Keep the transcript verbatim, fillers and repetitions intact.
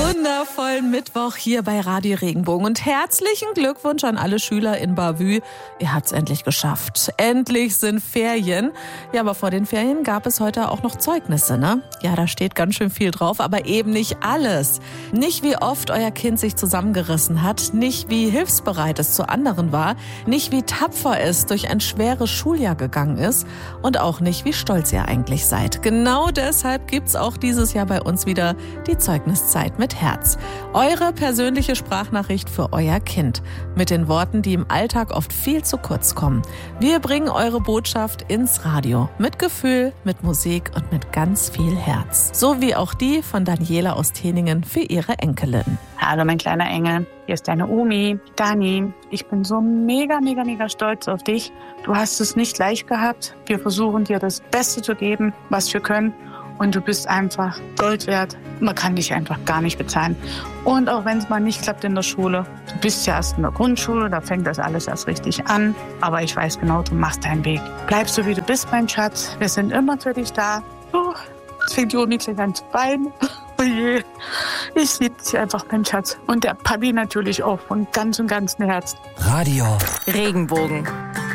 wundervollen Mittwoch hier bei Radio Regenbogen und herzlichen Glückwunsch an alle Schüler in Bavü. Ihr habt's endlich geschafft. Endlich sind Ferien. Ja, aber vor den Ferien gab es heute auch noch Zeugnisse, ne? Ja, da steht ganz schön viel drauf, aber eben nicht alles. Nicht wie oft euer Kind sich zusammengerissen hat, nicht wie hilfsbereit es zu anderen war, nicht wie tapfer es durch ein schweres Schuljahr gegangen ist und auch nicht wie stolz ihr eigentlich seid. Genau deshalb gibt's auch dieses Jahr bei uns wieder die Zeugniszeit mit Herz. Eure persönliche Sprachnachricht für euer Kind. Mit den Worten, die im Alltag oft viel zu kurz kommen. Wir bringen eure Botschaft ins Radio. Mit Gefühl, mit Musik und mit ganz viel Herz. So wie auch die von Daniela aus Teningen für ihre Enkelin. Hallo mein kleiner Engel, hier ist deine Omi, Dani. Ich bin so mega, mega, mega stolz auf dich. Du hast es nicht leicht gehabt. Wir versuchen dir das Beste zu geben, was wir können. Und du bist einfach Gold wert. Man kann dich einfach gar nicht bezahlen. Und auch wenn es mal nicht klappt in der Schule, du bist ja erst in der Grundschule, da fängt das alles erst richtig an. Aber ich weiß genau, du machst deinen Weg. Bleib so, wie du bist, mein Schatz. Wir sind immer für dich da. Oh, jetzt fängt die Omi gleich an zu weinen. Oh je. Ich liebe dich einfach, mein Schatz. Und der Papi natürlich auch von ganzem, ganzem Herzen. Radio Regenbogen.